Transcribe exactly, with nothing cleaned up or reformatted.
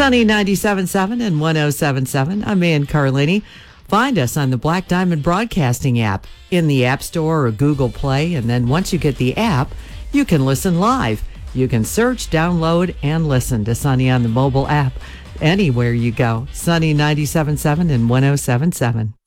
Sunny ninety-seven point seven and one oh seven point seven. I'm Ann Carlini. Find us on the Black Diamond Broadcasting app in the App Store or Google Play. And then once you get the app, you can listen live. You can search, download, and listen to Sunny on the mobile app anywhere you go. Sunny ninety-seven point seven and one oh seven point seven.